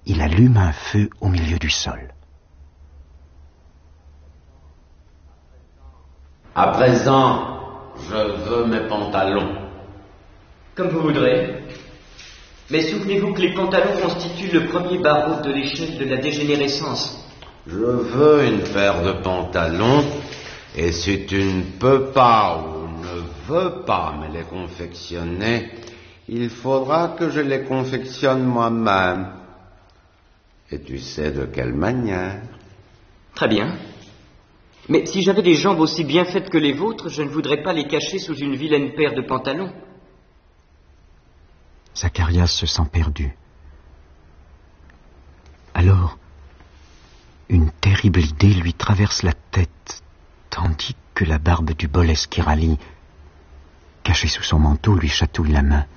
il allume un feu au milieu du sol. À présent, je veux mes pantalons. Comme vous voudrez. Mais souvenez-vous que les pantalons constituent le premier barreau de l'échelle de la dégénérescence. Je veux une paire de pantalons, et si tu ne peux pas ou ne veux pas me les confectionner, il faudra que je les confectionne moi-même. Et tu sais de quelle manière. Très bien. Mais si j'avais des jambes aussi bien faites que les vôtres, je ne voudrais pas les cacher sous une vilaine paire de pantalons. Zacharias se sent perdu. Alors, une terrible idée lui traverse la tête, tandis que la barbe du Bolès Kirali, cachée sous son manteau, lui chatouille la main.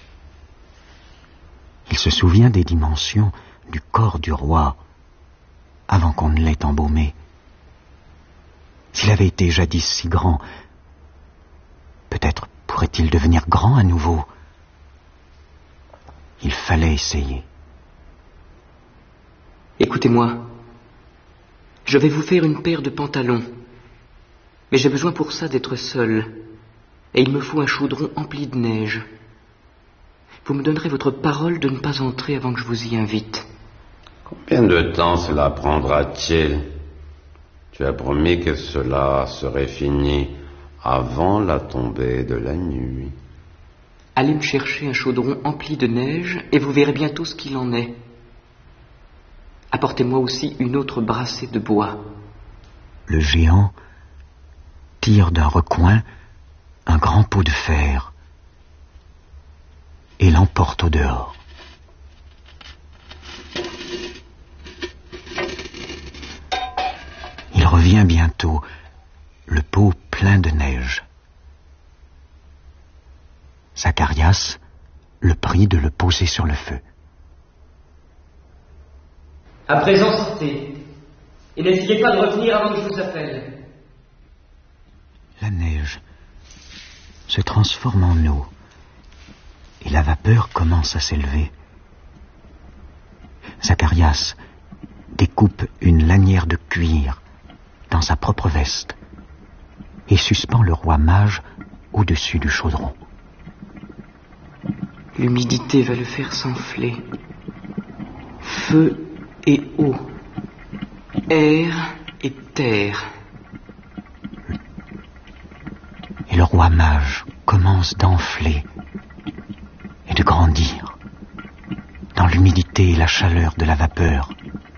Il se souvient des dimensions du corps du roi, avant qu'on ne l'ait embaumé. S'il avait été jadis si grand, peut-être pourrait-il devenir grand à nouveau. Il fallait essayer. Écoutez-moi. Je vais vous faire une paire de pantalons. Mais j'ai besoin pour ça d'être seul. Et il me faut un chaudron empli de neige. Vous me donnerez votre parole de ne pas entrer avant que je vous y invite. Combien de temps cela prendra-t-il? Tu as promis que cela serait fini avant la tombée de la nuit. Allez me chercher un chaudron empli de neige et vous verrez bientôt ce qu'il en est. Apportez-moi aussi une autre brassée de bois. Le géant tire d'un recoin un grand pot de fer et l'emporte au dehors. Il revient bientôt, le pot plein de neige. Zacharias le prie de le poser sur le feu. À présent, sortez. Et n'essayez pas de revenir avant que je vous appelle. La neige se transforme en eau et la vapeur commence à s'élever. Zacharias découpe une lanière de cuir dans sa propre veste et suspend le roi mage au-dessus du chaudron. L'humidité va le faire s'enfler. Feu et eau. Air et terre. Et le roi mage commence d'enfler et de grandir dans l'humidité et la chaleur de la vapeur.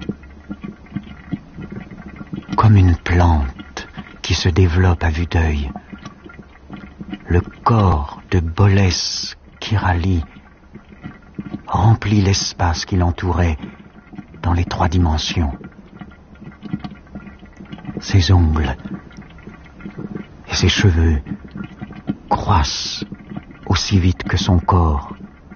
Comme une plante qui se développe à vue d'œil, le corps de Bolès Kirali remplit l'espace qui l'entourait dans les 3 dimensions. Ses ongles et ses cheveux croissent aussi vite que son corps.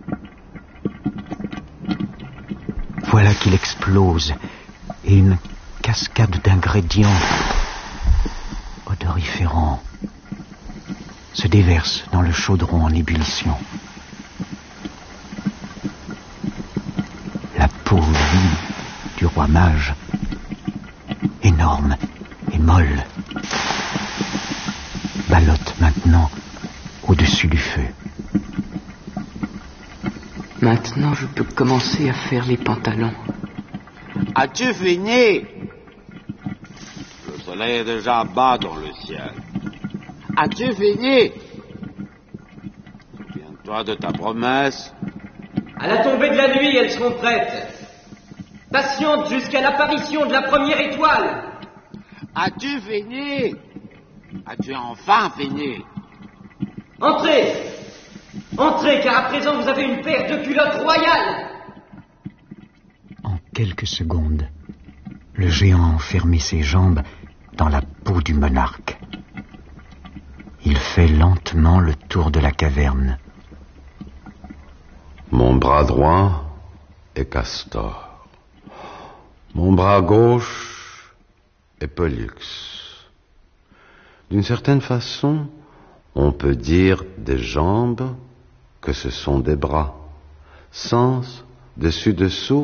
Voilà qu'il explose et une cascade d'ingrédients odoriférants se déverse dans le chaudron en ébullition. La peau vide du roi mage, énorme et molle, ballotte maintenant au-dessus du feu. Maintenant, je peux commencer à faire les pantalons. As-tu fini? Le soleil est déjà bas dans le ciel. As-tu fini? Souviens-toi de ta promesse. À la tombée de la nuit, elles seront prêtes. Patiente jusqu'à l'apparition de la première étoile. As-tu fini? As-tu enfin fini? Entrez! Entrez, car à présent vous avez une paire de culottes royales. En quelques secondes, le géant a enfermé ses jambes dans la peau du monarque. Il fait lentement le tour de la caverne. Mon bras droit est Castor. Mon bras gauche est Pollux. D'une certaine façon, on peut dire des jambes que ce sont des bras. Sens, dessus-dessous,